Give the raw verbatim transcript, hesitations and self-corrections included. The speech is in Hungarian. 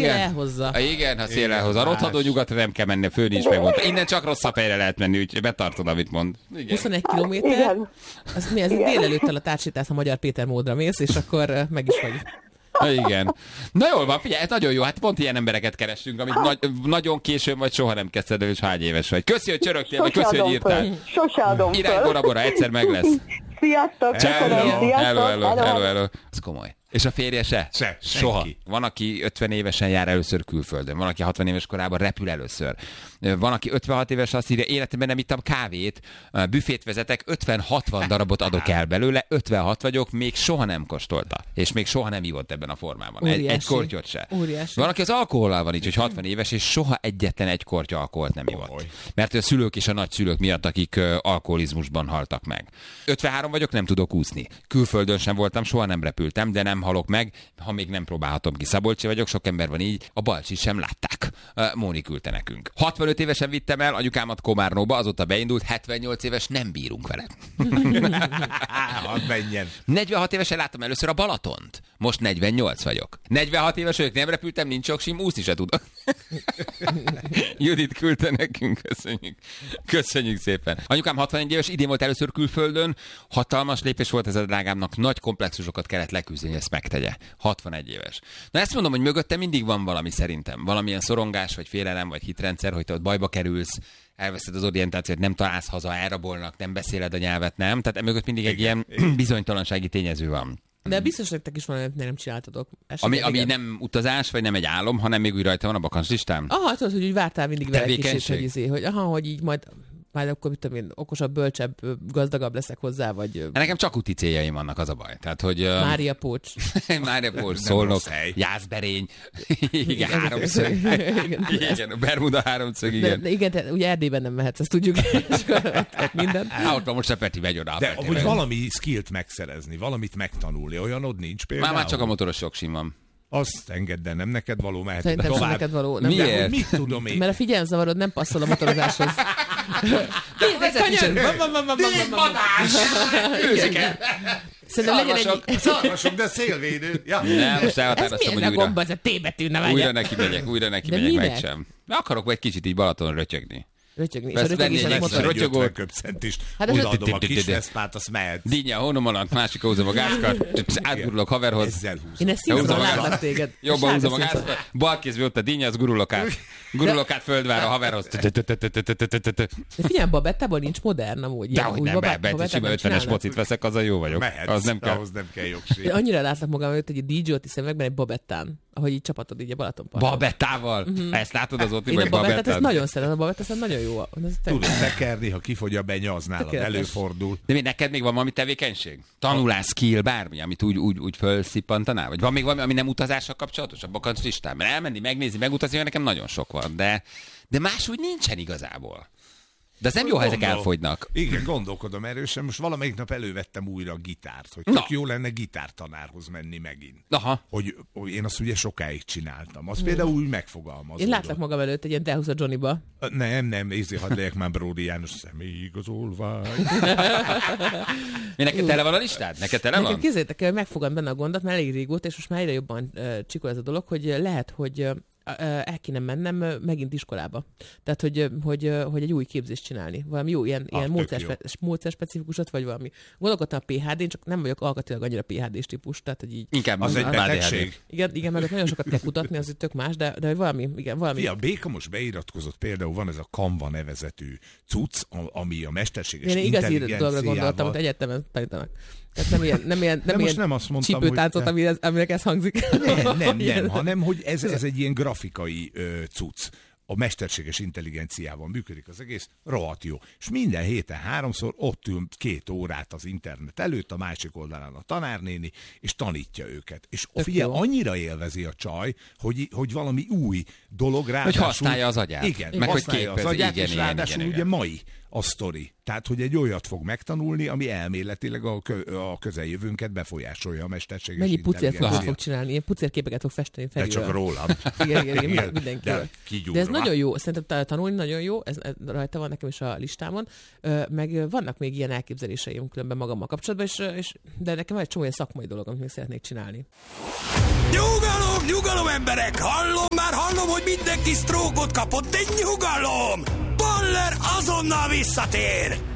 szél elhozza. Igen, ha szél elhozza. A rothadó nyugatra nem kell menni, a főn is megmondta. Innen csak rosszabb helyre lehet menni, úgyhogy betartod, amit mond. Igen. huszonegy kilométer, az mi, ez délelőttel a tárcsítás a Magyar Péter módra mész, és akkor meg is vagy. Igen. Na jól van, figyelj, ez nagyon jó. Hát pont ilyen embereket keressünk, amit nagy, nagyon későn vagy soha nem kezdted el, és hány éves vagy. Köszi, hogy csörögtél, vagy köszi, hogy írtál. Sose adom föl. Irány Bora Bora, egyszer meg lesz. Sziasztok, köszönöm, sziasztok. Hello, hello, hello, hello. Ez komoly. És a férje se? Se, soha. senki. Van, aki ötven évesen jár először külföldön, van, aki hatvan éves korában repül először. Van, aki ötvenhat éves, azt írja, életemben nem ittam kávét, büfét vezetek, ötven-hatvan darabot adok el belőle, ötvenhat vagyok, még soha nem kóstolta. És még soha nem ivott ebben a formában. Egy, egy kortyot se. Óriási. Van, aki az alkohollal van így, hogy hatvan éves, és soha egyetlen egy kortya alkoholt nem ivott. Oh, mert a szülők és a nagyszülők miatt, akik alkoholizmusban haltak meg. ötvenhárom vagyok, nem tudok úszni. Külföldön sem voltam, soha nem repültem, de nem halok meg, ha még nem próbálhatom ki. Szabolcsi vagyok, sok ember van így, a Balcsit sem látták. Móni küldte nekünk. hatvanöt évesen vittem el anyukámat Komárnóba, azóta beindult, hetvennyolc éves, nem bírunk vele. Hadd menjen. negyvenhat évesen láttam először a Balatont. Most negyvennyolc vagyok. negyvenhat éves vagyok, nem repültem, nincs oksim, úszni se tudok. Judit küldte nekünk, köszönjük. Köszönjük szépen. Anyukám hatvanegy éves, idén volt először külföldön, hatalmas lépés volt ez a drágámnak, nagy komplexusokat kellett leküzdeni, ezt megtegye. hatvanegy éves. Na ezt mondom, hogy mögötte mindig van valami szerintem. Valamilyen szorongás, vagy félelem, vagy hitrendszer, hogy te ott bajba kerülsz, elveszed az orientációt, nem találsz haza, elrabolnak, nem beszéled a nyelvet, nem? Tehát emögött mindig egy ilyen bizonytalansági tényező van. De biztos nektek is van, amit nem csináltatok. Ami, ami nem utazás, vagy nem egy álom, hanem még úgy rajta van a bakancslistám? Aha, tudod, hogy úgy vártál mindig vele kicsit, hogy, izé, hogy aha, hogy így majd majd akkor mit tudom én, okosabb, bölcsebb, gazdagabb leszek hozzá, vagy... Nekem csak úti céljaim vannak, az a baj. Tehát, hogy... Mária Pócs. Mária Pócs, Szolnok, Jászberény. Igen, háromszög. Igen, Bermuda háromszög, igen. De, de igen, de ugye Erdélyben nem mehetsz, ezt tudjuk. Minden. Há, ott van most a Peti megy oda. De hogy valami skillt megszerezni, valamit megtanulni, olyanod nincs például? Már, már csak a motoros jogsim van. Azt engedd, de nem neked való, mehet Szerintem tovább. Neked való. Nem, miért? Mit tudom én? Mert a figyelmzavarod nem passzol a motorozáshoz. Vízmadás! Őzike! Szerintem legyen egy... Szarvasok, de szélvédő. Ja. Nem, most elhatároztam, hogy újra. Ez milyen a gomba, ez a T betű, ne vágyja. Újra neki megyek, újra neki de megyek, meg sem. De akarok egy kicsit így Balaton rötyögni. Rötyögni. És a rötyögés a motor. ötven köbcentist. Odaadom a kis Veszpát, azt mehet. Dinnye a hónom alatt, másik húzom a gászkart, átgurulok haverhoz. Én ezt szívszom, látlak téged. Jobban húzom a gászkart. Bal kézbe ott a dinnye, az gurulok át. Gurulok át földvár a haverhoz. De figyelj, Babettából nincs modern amúgy. De hogy nem, Babett, sima ötvenes mocit veszek, azzal jó vagyok. Mehetsz, ahhoz nem kell jogsi. Annyira látlak magam, hogy egy dé jé-t hiszem meg egy Babettán, ahogy így csapatod így a Balatonparton. Babettával? Ezt látod az ott, hogy Babettát? Ezt nagyon szeretem, a Babettát, ez nagyon jó. Tudod tekerni, ha kifogy a benya, az nálad előfordul. De mi, neked még van valami tevékenység? Tanulás, skill, bármi, amit úgy, úgy, úgy felszippantanál? Vagy van még valami, ami nem utazással kapcsolatos? A bakancslistán? Mert elmenni, megnézni, megutazni, nekem nagyon sok van, de, de máshogy nincsen igazából. De ez nem jó, ha ezek elfogynak. Igen, gondolkodom erősen. Most valamelyik nap elővettem újra a gitárt, hogy tök jó lenne gitártanárhoz menni megint. Aha. Hogy, hogy én azt ugye sokáig csináltam. Azt például úgy megfogalmazódott. Én látlak magam előtt egy ilyen Dehus a Johnnyba. Nem, nem, ézé, hadd legyek már Bródi János személyigazolvány. Mi neked tele van a listád? Neked tele van? Nekem képzeljétek el, hogy megfogom benne a gondot, mert elég régóta, és most már egyre jobban uh, csikol ez a dolog, hogy lehet, hogy uh, el kéne mennem megint iskolába. Tehát, hogy, hogy, hogy egy új képzést csinálni. Valami jó, ilyen, ah, ilyen módszer, módszerspecifikusat, vagy valami. Gondolkodtam a pé há dén, csak nem vagyok alkatilag annyira pé há dés típus, tehát, hogy így... Inkább az egy betegség. Igen, igen, meg ott nagyon sokat kell kutatni, az tök más, de, de valami, igen, valami... Fia, Béka most beiratkozott, például van ez a Canva nevezetű cucc, ami a mesterséges én intelligenciával... Én igazi dolgra gondoltam, hogy egyetemen tanítanak. Tehát nem ilyen, nem ilyen, nem ilyen nem azt mondtam, csípőtáncot, hogy... ami, aminek ez hangzik. Nem, nem, nem, hanem hogy ez, ez egy ilyen grafikai ö, cucc. A mesterséges intelligenciával működik az egész, rohadt jó. És minden héten háromszor ott ül két órát az internet előtt, a másik oldalán a tanárnéni, és tanítja őket. És figyelj, annyira élvezi a csaj, hogy, hogy valami új dolog ráadásul... Hogy használja az agyát. Igen, meg használja hogy az agyát, igen, és igen, ráadásul igen, ugye igen. mai a sztori. Tehát, hogy egy olyat fog megtanulni, ami elméletileg a, kö, a közeljövőnket befolyásolja a mesterséges Mennyi pucérfotót fog csinálni, ilyen pucérképeket fog festeni De csak rólam. Igen, igen, igen, mindenkivel. De, De ez nagyon jó, szerintem tanulni nagyon jó, ez rajta van nekem is a listámon, meg vannak még ilyen elképzeléseim különben magammal kapcsolatban, és, és, de nekem van egy csomó ilyen szakmai dolog, amit még szeretnék csinálni. Nyugalom, nyugalom emberek! Hallom, már hallom, hogy mindenki sztrókot kapott, de nyugalom! Baller azonnal visszatér!